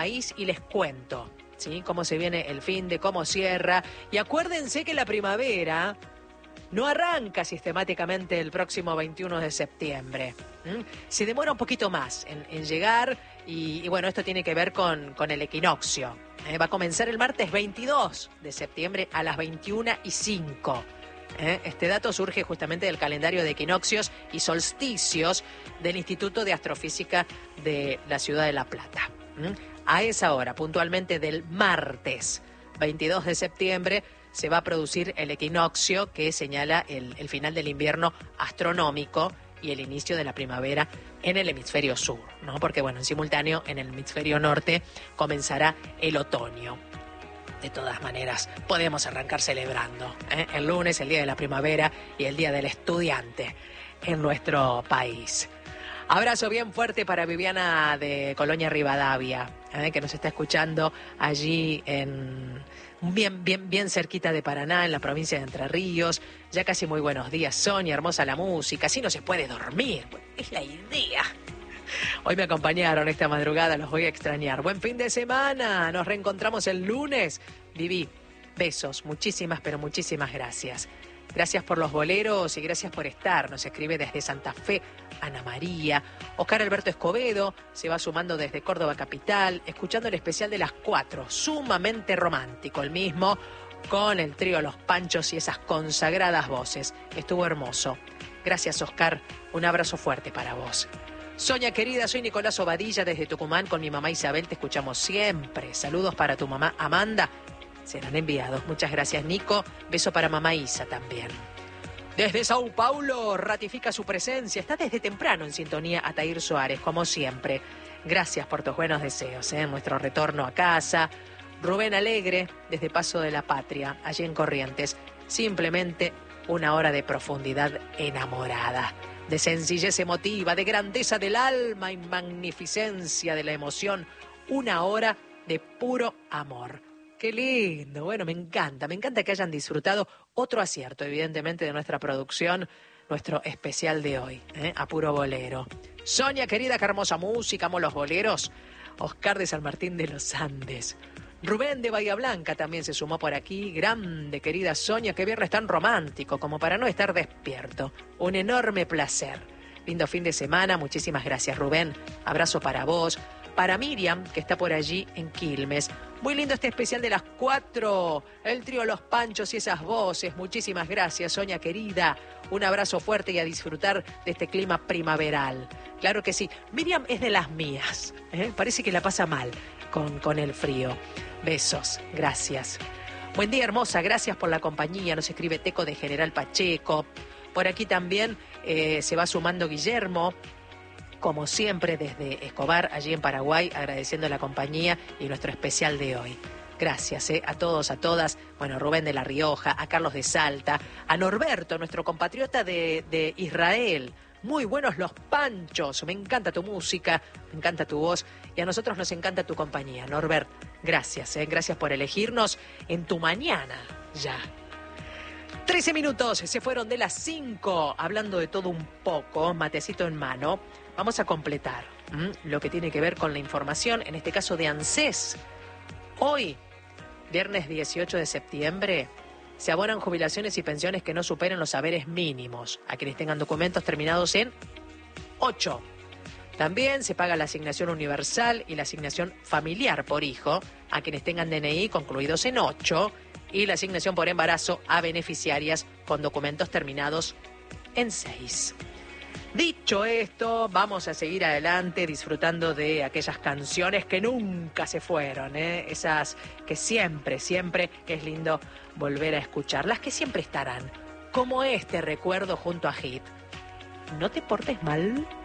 país y les cuento, ¿sí?, cómo se viene el fin de cómo cierra. Y acuérdense que la primavera no arranca sistemáticamente el próximo 21 de septiembre. Se demora un poquito más en llegar y bueno, esto tiene que ver con el equinoccio. Va a comenzar el martes 22 de septiembre a las 21:05. Este dato surge justamente del calendario de equinoccios y solsticios del Instituto de Astrofísica de la Ciudad de La Plata. A esa hora, puntualmente del martes 22 de septiembre, se va a producir el equinoccio que señala el final del invierno astronómico y el inicio de la primavera en el hemisferio sur, ¿no? Porque, bueno, en simultáneo, en el hemisferio norte comenzará el otoño. De todas maneras, podemos arrancar celebrando el lunes, el Día de la Primavera y el Día del Estudiante en nuestro país. Abrazo bien fuerte para Viviana de Colonia Rivadavia, que nos está escuchando allí bien cerquita de Paraná, en la provincia de Entre Ríos. Ya casi muy buenos días, Sonia, hermosa la música, así no se puede dormir, es la idea. Hoy me acompañaron esta madrugada, los voy a extrañar. Buen fin de semana, nos reencontramos el lunes. Viví, besos, muchísimas, pero muchísimas gracias. Gracias por los boleros y gracias por estar. Nos escribe desde Santa Fe Ana María. Oscar Alberto Escobedo se va sumando desde Córdoba Capital, escuchando el especial de las 4, sumamente romántico el mismo, con el trío Los Panchos y esas consagradas voces. Estuvo hermoso. Gracias, Oscar. Un abrazo fuerte para vos. Sonia querida, soy Nicolás Obadilla desde Tucumán. Con mi mamá Isabel te escuchamos siempre. Saludos para tu mamá Amanda. Serán enviados. Muchas gracias, Nico. Beso para mamá Isa también. Desde Sao Paulo ratifica su presencia. Está desde temprano en sintonía Atair Suárez, como siempre. Gracias por tus buenos deseos en nuestro retorno a casa. Rubén Alegre, desde Paso de la Patria, allí en Corrientes. Simplemente una hora de profundidad enamorada, de sencillez emotiva, de grandeza del alma y magnificencia de la emoción. Una hora de puro amor. ¡Qué lindo! Bueno, me encanta que hayan disfrutado otro acierto, evidentemente, de nuestra producción, nuestro especial de hoy, a puro bolero. Sonia, querida, qué hermosa música, amo los boleros. Oscar de San Martín de los Andes. Rubén de Bahía Blanca también se sumó por aquí. Grande, querida Sonia, qué viernes tan romántico, como para no estar despierto. Un enorme placer. Lindo fin de semana, muchísimas gracias, Rubén. Abrazo para vos. Para Miriam, que está por allí en Quilmes. Muy lindo este especial de las 4. El trío Los Panchos y esas voces. Muchísimas gracias, Sonia querida. Un abrazo fuerte y a disfrutar de este clima primaveral. Claro que sí. Miriam es de las mías. Parece que la pasa mal con el frío. Besos. Gracias. Buen día, hermosa. Gracias por la compañía. Nos escribe Teco de General Pacheco. Por aquí también se va sumando Guillermo. Como siempre, desde Escobar, allí en Paraguay, agradeciendo la compañía y nuestro especial de hoy. Gracias a todos, a todas. Bueno, Rubén de La Rioja, a Carlos de Salta, a Norberto, nuestro compatriota de Israel. Muy buenos Los Panchos. Me encanta tu música, me encanta tu voz y a nosotros nos encanta tu compañía. Norbert, gracias. Gracias por elegirnos en tu mañana ya. 13 minutos se fueron de las 5, hablando de todo un poco, matecito en mano. Vamos a completar lo que tiene que ver con la información, en este caso de ANSES. Hoy, viernes 18 de septiembre, se abonan jubilaciones y pensiones que no superen los saberes mínimos a quienes tengan documentos terminados en 8. También se paga la asignación universal y la asignación familiar por hijo a quienes tengan DNI concluidos en 8 y la asignación por embarazo a beneficiarias con documentos terminados en 6. Dicho esto, vamos a seguir adelante disfrutando de aquellas canciones que nunca se fueron, esas que siempre es lindo volver a escuchar, las que siempre estarán, como este recuerdo junto a Hit. No te portes mal.